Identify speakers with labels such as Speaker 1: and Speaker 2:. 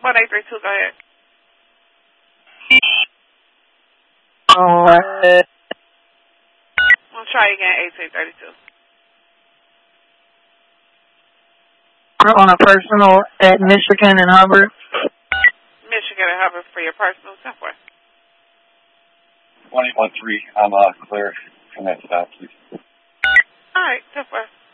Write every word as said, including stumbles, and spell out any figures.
Speaker 1: one eight three two, go ahead.
Speaker 2: All right.
Speaker 1: We'll try again, eighteen thirty-two.
Speaker 2: On a personal at Michigan and Hubbard.
Speaker 1: Michigan and Hubbard for your personal software.
Speaker 3: one eight one three, I'm uh, clear from that stop, please.
Speaker 1: All right, software.